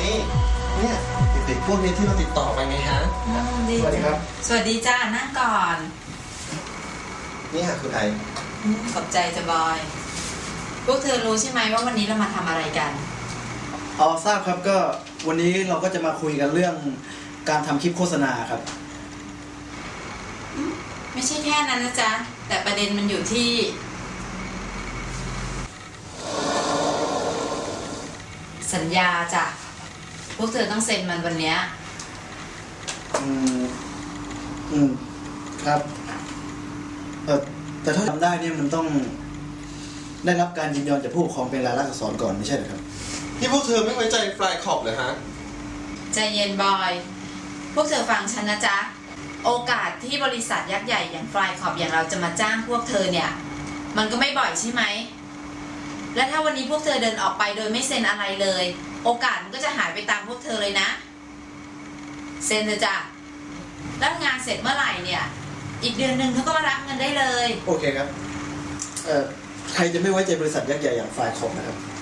เนี่ยเด็กๆพวกนี้ที่เราติดต่อไปไงฮะสวัสดีครับสวัสดีจ้านั่งก่อนนี่ค่ะคุณไอขอบใจจ้ะบอยพวกเธอรู้ใช่ไหมว่าวันนี้เรามาทำอะไรกันทราบครับก็วันนี้เราก็จะมาคุยกันเรื่องการทำคลิปโฆษณาครับไม่ใช่แค่นั้นนะจ๊ะแต่ประเด็นมันอยู่ที่สัญญาจ้ะพวกเธอต้องเซ็นมันวันนี้ครับแต่ถ้าทำได้เนี่ยมันต้องได้รับการยินยอมจากผู้ปกครองเป็นลายลักษณ์อักษรก่อนไม่ใช่หรือครับที่พวกเธอไม่ไว้ใจฟลายขอบเลยฮะใจเย็นบอยพวกเธอฟังฉันนะจ๊ะโอกาสที่บริษัทยักษ์ใหญ่อย่างฟลายขอบอย่างเราจะมาจ้างพวกเธอเนี่ยมันก็ไม่บ่อยใช่ไหมและถ้าวันนี้พวกเธอเดินออกไปโดยไม่เซ็นอะไรเลยโอกาสมันก็จะหายไปตามพวกเธอเลยนะเซ็นเลยจ้ะรับงานเสร็จเมื่อไหร่เนี่ยอีกเดือนหนึ่งเธอก็มารับเงินได้เลยโอเคครับใครจะไม่ไว้ใจบริษัทยักษ์ใหญ่อย่างฟลายขอบนะครับ